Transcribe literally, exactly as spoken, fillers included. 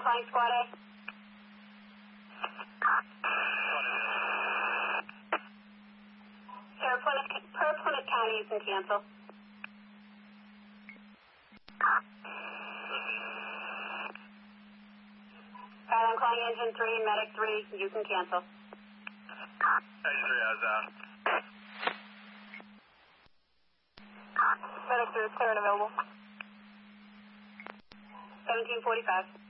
calling Squad A. Sir, Plymouth, per Plymouth County, you can cancel. Alright, I'm calling Engine three, Medic three, you can cancel. Engine three has out. Medic three is clear and available. seventeen forty-five.